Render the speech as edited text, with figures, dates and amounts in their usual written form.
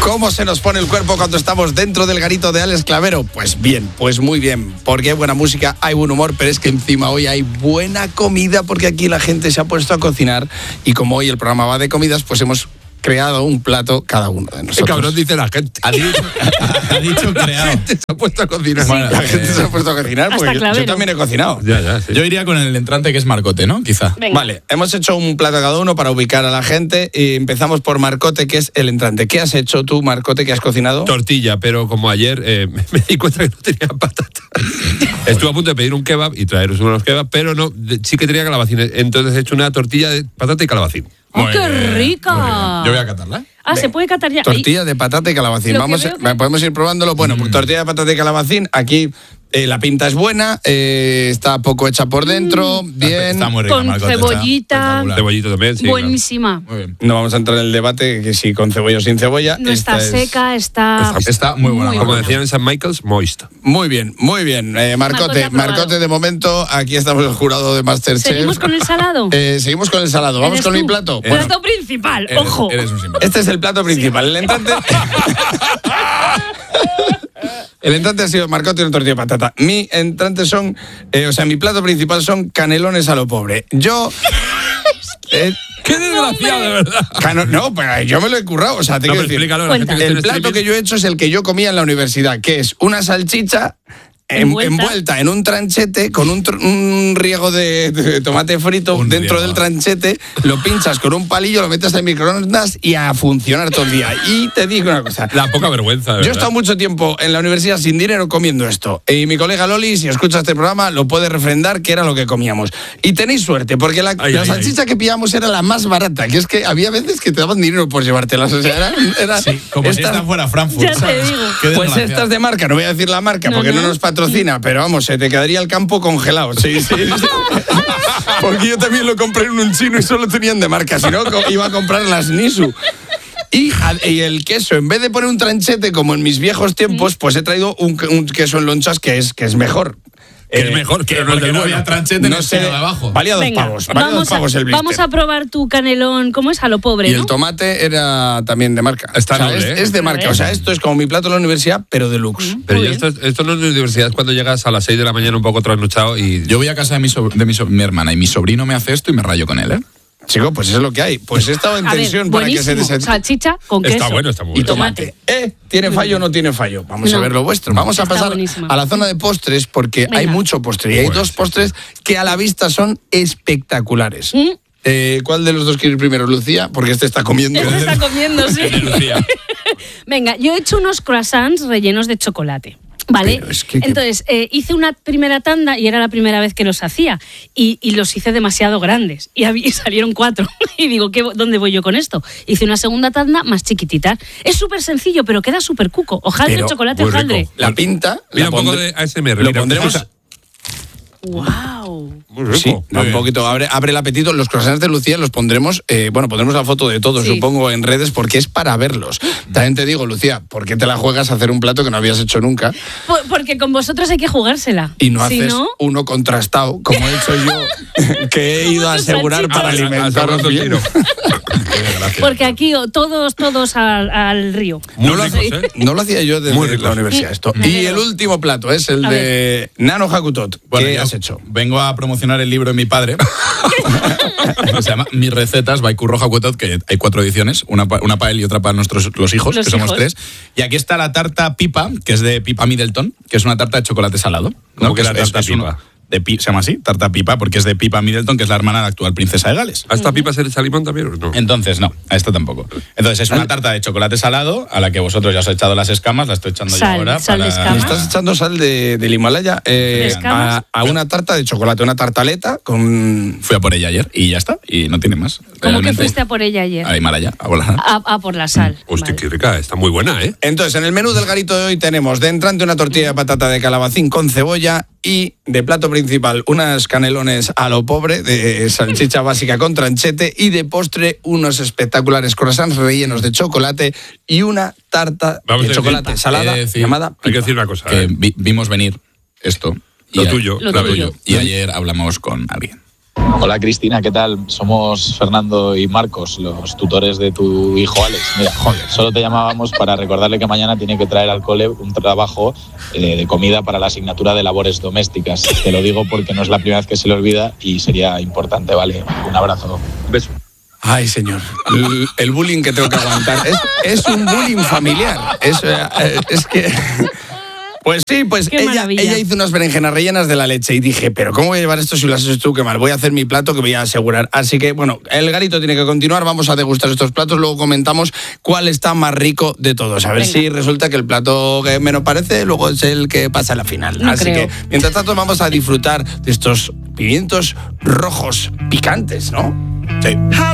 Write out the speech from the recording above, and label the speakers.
Speaker 1: ¿Cómo se nos pone el cuerpo cuando estamos dentro del garito de Alex Clavero? Pues bien, pues muy bien, porque hay buena música, hay buen humor, pero es que encima hoy hay buena comida, porque aquí la gente se ha puesto a cocinar y como hoy el programa va de comidas, pues hemos creado un plato cada uno de nosotros.
Speaker 2: El cabrón dice la gente. Ha dicho creado.
Speaker 1: La gente se ha puesto a cocinar.
Speaker 3: Sí.
Speaker 1: Bueno, la gente se ha puesto a cocinar porque yo también he cocinado.
Speaker 2: Ya, sí.
Speaker 3: Yo iría con el entrante que es Marcote, ¿no? Quizá.
Speaker 4: Venga.
Speaker 1: Vale, hemos hecho un plato cada uno para ubicar a la gente y empezamos por Marcote, que es el entrante. ¿Qué has hecho tú, Marcote, que has cocinado?
Speaker 2: Tortilla, pero como ayer me di cuenta que no tenía patata. Estuve a punto de pedir un kebab y traeros unos kebab, pero no, sí que tenía calabacín. Entonces he hecho una tortilla de patata y calabacín.
Speaker 4: ¡Oh,
Speaker 3: Muy
Speaker 4: qué
Speaker 3: bien,
Speaker 4: rica!
Speaker 3: muy bien. Yo voy a catarla.
Speaker 4: Se puede catar ya.
Speaker 1: Tortilla de patata y calabacín.
Speaker 4: Lo que veo que-
Speaker 1: Podemos ir probándolo. Bueno, pues tortilla de patata y calabacín. Aquí la pinta es buena, está poco hecha por dentro, bien.
Speaker 3: Está muy rica,
Speaker 4: Con
Speaker 3: Marcote,
Speaker 4: cebollita.
Speaker 3: espectacular.
Speaker 2: Cebollito también, sí.
Speaker 4: Buenísima.
Speaker 3: Muy bien.
Speaker 1: No vamos a entrar en el debate que si con cebolla o sin cebolla.
Speaker 4: No está
Speaker 1: Esta es-
Speaker 4: seca, está...
Speaker 3: Está muy buena.
Speaker 2: Como
Speaker 3: Marcote.
Speaker 2: decían en San Michael's, moist.
Speaker 1: Muy bien, muy bien.
Speaker 4: Marcote ha probado.
Speaker 1: Marcote, de momento, aquí estamos el jurado de Masterchef.
Speaker 4: ¿Seguimos con el salado?
Speaker 1: Seguimos con el salado. Vamos
Speaker 4: ¿Eres
Speaker 1: con
Speaker 4: tú?
Speaker 1: mi plato.
Speaker 4: Plato principal, ojo.
Speaker 3: Eres un simple.
Speaker 1: Este es el plato principal. El entrante. El entrante ha sido Marcote y una tortilla de patata. Mi entrante son, mi plato principal son canelones a lo pobre. Yo.
Speaker 2: ¡Qué desgraciado, de verdad!
Speaker 1: No, pero yo me lo he currado. O sea, te
Speaker 2: No,
Speaker 1: quiero
Speaker 2: pero
Speaker 1: decir,
Speaker 2: explícalo a la gente que esté en
Speaker 1: el plato
Speaker 2: streaming.
Speaker 1: que yo he hecho es el que yo comía en la universidad, que es una salchicha envuelta en un tranchete con un riego de tomate frito
Speaker 3: Un
Speaker 1: dentro
Speaker 3: riego.
Speaker 1: del tranchete, lo pinchas con un palillo, lo metes en microondas y a funcionar todo el día. Y te digo una cosa.
Speaker 2: La poca vergüenza, de
Speaker 1: Yo he
Speaker 2: verdad.
Speaker 1: estado mucho tiempo en la universidad sin dinero comiendo esto. Y mi colega Loli, si escucha este programa, lo puede refrendar que era lo que comíamos. Y tenéis suerte, porque la salchicha que pillamos era la más barata, que es que había veces que te daban dinero por llevártelas. O sea, era
Speaker 3: Sí, como si esta fuera Frankfurt.
Speaker 4: Ya te
Speaker 3: ¿sabes?
Speaker 4: digo.
Speaker 3: Qué
Speaker 1: pues
Speaker 3: desgraciado.
Speaker 1: estas de marca, no voy a decir la marca
Speaker 4: No,
Speaker 1: porque no
Speaker 4: no.
Speaker 1: nos patrocina, pero vamos, se te quedaría el campo congelado. Sí. Porque yo también lo compré en un chino y solo tenían de marca, si no iba a comprar las Nisu. Y el queso, en vez de poner un tranchete como en mis viejos tiempos, pues he traído un queso en lonchas que es mejor.
Speaker 2: Que es mejor, pero no es
Speaker 3: Porque
Speaker 2: del
Speaker 3: no
Speaker 2: bueno.
Speaker 3: había tranchete en
Speaker 1: No
Speaker 3: el
Speaker 1: sé,
Speaker 3: cielo de abajo.
Speaker 1: valía 2
Speaker 4: Venga,
Speaker 1: pavos. Valía 2 pavos el blister.
Speaker 4: vamos a probar tu canelón, ¿cómo es? A lo pobre,
Speaker 1: Y
Speaker 4: ¿no?
Speaker 1: el tomate era también de marca.
Speaker 2: Está
Speaker 1: O sea,
Speaker 2: noble, ¿eh?
Speaker 1: es de marca. O sea, esto es como mi plato de la universidad, pero deluxe.
Speaker 2: Pero
Speaker 4: Muy
Speaker 2: yo
Speaker 4: bien.
Speaker 2: esto no es universidad, es cuando llegas a las 6 de la mañana un poco trasnochado y...
Speaker 3: Yo voy a casa de mi hermana y mi sobrino me hace esto y me rayo con él, ¿eh?
Speaker 1: Chico, pues eso es lo que hay. Pues he estado en
Speaker 4: A ver,
Speaker 1: tensión para que se
Speaker 4: buenísimo.
Speaker 1: deshaga.
Speaker 4: Salchicha con queso.
Speaker 2: Está bueno, está muy
Speaker 1: Y
Speaker 2: bueno.
Speaker 1: tomate. ¿Tiene fallo o no tiene fallo? Vamos a
Speaker 4: No.
Speaker 1: ver lo vuestro. Vamos a
Speaker 4: Está
Speaker 1: pasar
Speaker 4: buenísima.
Speaker 1: a la zona de postres porque
Speaker 4: Venga.
Speaker 1: hay mucho postre. Y hay
Speaker 2: Bueno,
Speaker 1: 2
Speaker 2: sí,
Speaker 1: postres que a la vista son espectaculares.
Speaker 4: ¿Mm?
Speaker 1: ¿Cuál de los dos quieres primero, Lucía? Porque este está comiendo.
Speaker 4: Este está comiendo, sí.
Speaker 2: Lucía.
Speaker 4: Venga, yo he hecho unos croissants rellenos de chocolate. ¿Vale?
Speaker 1: Pero es que-
Speaker 4: Entonces, hice una primera tanda y era la primera vez que los hacía. Y los hice demasiado grandes. Y salieron 4. Y digo, ¿dónde voy yo con esto? Hice una segunda tanda más chiquitita. Es súper sencillo, pero queda súper cuco. Hojaldre,
Speaker 1: Pero
Speaker 4: chocolate,
Speaker 2: muy rico.
Speaker 4: hojaldre.
Speaker 1: La pinta.
Speaker 2: Mira
Speaker 1: la
Speaker 2: un poco
Speaker 1: pondré-
Speaker 2: de ASMR.
Speaker 1: Lo
Speaker 2: mira,
Speaker 1: pondremos.
Speaker 2: escucha.
Speaker 4: ¡Wow!
Speaker 2: Muy rico.
Speaker 1: Sí, un poquito, abre el apetito. Los croissants de Lucía los pondremos, pondremos la foto de todos,
Speaker 4: Sí.
Speaker 1: supongo, en redes, porque es para verlos. También te digo, Lucía, ¿por qué te la juegas a hacer un plato que no habías hecho nunca?
Speaker 4: Porque con vosotros hay que jugársela.
Speaker 1: Y no
Speaker 4: Si
Speaker 1: haces
Speaker 4: no,
Speaker 1: uno contrastado, como he hecho yo, que he ido a
Speaker 4: tus
Speaker 1: asegurar
Speaker 4: salchichas.
Speaker 1: para alimentaros bien.
Speaker 4: porque aquí todos al río.
Speaker 2: Muy
Speaker 1: No
Speaker 2: ricos,
Speaker 4: Sí.
Speaker 2: ¿eh?
Speaker 1: No lo hacía yo desde
Speaker 2: Muy ricos.
Speaker 1: la universidad esto.
Speaker 4: Me
Speaker 1: Y
Speaker 4: alegro.
Speaker 1: el último plato es el
Speaker 4: A
Speaker 1: de Nano Hakutot.
Speaker 3: Bueno,
Speaker 1: ¿Qué
Speaker 3: yo
Speaker 1: has hecho?
Speaker 3: Vengo a promocionar el libro de mi padre. Se llama Mis recetas, by Curro Hakutot, que hay 4 ediciones, una para él y otra para los hijos,
Speaker 4: Los
Speaker 3: que somos
Speaker 4: hijos.
Speaker 3: 3. Y aquí está la tarta Pipa, que es de Pipa Middleton, que es una tarta de chocolate salado.
Speaker 2: ¿Cómo que
Speaker 3: es-
Speaker 2: la tarta
Speaker 3: es uno
Speaker 2: Pipa?
Speaker 3: se llama así, tarta Pipa, porque es de Pipa Middleton, que es la hermana de la actual princesa de Gales.
Speaker 2: ¿A esta pipa se le echa limón también o no?
Speaker 3: Entonces, no, a esta tampoco. Entonces, es una tarta de chocolate salado a la que vosotros ya os he echado las escamas, la estoy echando
Speaker 4: Sal,
Speaker 3: yo ahora.
Speaker 4: sal de
Speaker 1: ¿Le
Speaker 4: escamas.
Speaker 1: estás echando sal del Himalaya
Speaker 4: escamas?
Speaker 1: a una tarta de chocolate, una tartaleta con...
Speaker 3: Fui a por ella ayer y ya está, y no tiene más.
Speaker 4: ¿Cómo que
Speaker 3: Realmente,
Speaker 4: fuiste a por ella ayer?
Speaker 3: a Himalaya, a volar.
Speaker 4: Por la sal.
Speaker 2: Hostia,
Speaker 4: Vale.
Speaker 2: qué rica, está muy buena, ¿eh?
Speaker 1: Entonces, en el menú del garito de hoy tenemos de entrante una tortilla de patata de calabacín con cebolla y de plato principal unas canelones a lo pobre de salchicha básica con tranchete y de postre unos espectaculares croissants rellenos de chocolate y una tarta
Speaker 2: Vamos a
Speaker 1: de
Speaker 2: decir,
Speaker 1: chocolate salada
Speaker 3: he de decir-
Speaker 1: llamada
Speaker 2: Hay que
Speaker 1: pipa.
Speaker 2: decir una cosa.
Speaker 3: Que vimos venir esto.
Speaker 2: Lo
Speaker 3: y
Speaker 2: tuyo,
Speaker 4: Lo
Speaker 2: la
Speaker 4: tuyo.
Speaker 2: tuyo.
Speaker 3: Y ayer hablamos con alguien.
Speaker 5: Hola Cristina, ¿qué tal? Somos Fernando y Marcos, los tutores de tu hijo Alex. Mira, solo te llamábamos para recordarle que mañana tiene que traer al cole un trabajo de comida para la asignatura de labores domésticas. Te lo digo porque no es la primera vez que se le olvida y sería importante, ¿vale? Un abrazo.
Speaker 2: Beso.
Speaker 1: Ay, señor. El bullying que tengo que aguantar. Es un bullying familiar. Es que... Pues sí, pues ella hizo unas berenjenas rellenas de la leche y dije, pero ¿cómo voy a llevar esto si lo haces tú? Qué mal, voy a hacer mi plato que voy a asegurar. Así que, bueno, el garito tiene que continuar, vamos a degustar estos platos, luego comentamos cuál está más rico de todos. A ver si resulta que el plato que menos parece luego es el que pasa a la final.
Speaker 4: No
Speaker 1: Así
Speaker 4: creo.
Speaker 1: que, mientras tanto, vamos a disfrutar de estos pimientos rojos picantes, ¿no? Sí.